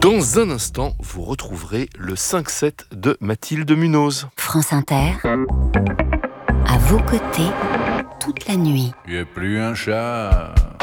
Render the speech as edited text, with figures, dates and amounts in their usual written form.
Dans un instant, vous retrouverez le 5-7 de Mathilde Munoz. France Inter, à vos côtés, toute la nuit. Il n'y a plus un chat